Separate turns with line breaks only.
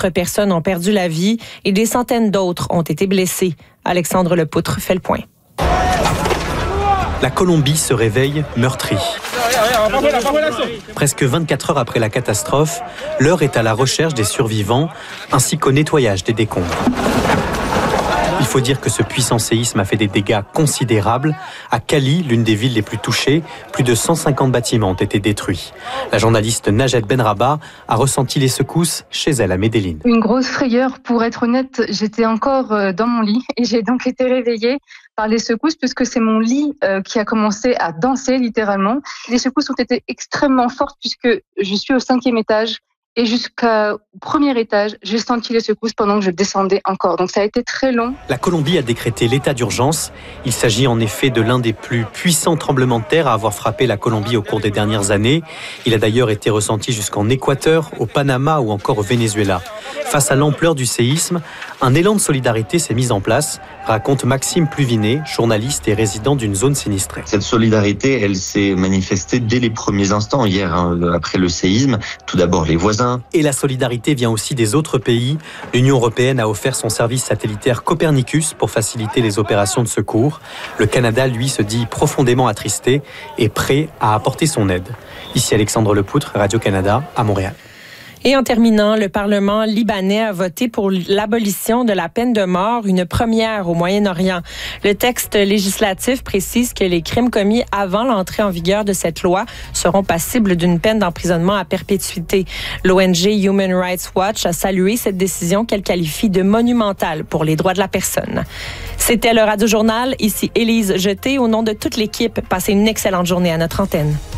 autres personnes ont perdu la vie et des centaines d'autres ont été blessées. Alexandre Lepoutre fait le point.
La Colombie se réveille meurtrie. Presque 24 heures après la catastrophe, l'heure est à la recherche des survivants ainsi qu'au nettoyage des décombres. Il faut dire que ce puissant séisme a fait des dégâts considérables. À Cali, l'une des villes les plus touchées, plus de 150 bâtiments ont été détruits. La journaliste Najet Benrabah a ressenti les secousses chez elle à Medellín.
Une grosse frayeur, pour être honnête, j'étais encore dans mon lit et j'ai donc été réveillée par les secousses puisque c'est mon lit qui a commencé à danser littéralement. Les secousses ont été extrêmement fortes puisque je suis au 5e étage. Et jusqu'au 1er étage, j'ai senti les secousses pendant que je descendais encore. Donc ça a été très long.
La Colombie a décrété l'état d'urgence. Il s'agit en effet de l'un des plus puissants tremblements de terre à avoir frappé la Colombie au cours des dernières années. Il a d'ailleurs été ressenti jusqu'en Équateur, au Panama ou encore au Venezuela. Face à l'ampleur du séisme, un élan de solidarité s'est mis en place, raconte Maxime Pluvinet, journaliste et résident d'une zone sinistrée.
Cette solidarité, elle s'est manifestée dès les premiers instants hier, après le séisme. Tout d'abord les voisins.
Et la solidarité vient aussi des autres pays. L'Union européenne a offert son service satellitaire Copernicus pour faciliter les opérations de secours. Le Canada, lui, se dit profondément attristé et prêt à apporter son aide. Ici Alexandre Lepoutre, Radio-Canada, à Montréal.
Et en terminant, le Parlement libanais a voté pour l'abolition de la peine de mort, une première au Moyen-Orient. Le texte législatif précise que les crimes commis avant l'entrée en vigueur de cette loi seront passibles d'une peine d'emprisonnement à perpétuité. L'ONG Human Rights Watch a salué cette décision qu'elle qualifie de monumentale pour les droits de la personne. C'était le Radio Journal. Ici Élise Jeté. Au nom de toute l'équipe, passez une excellente journée à notre antenne.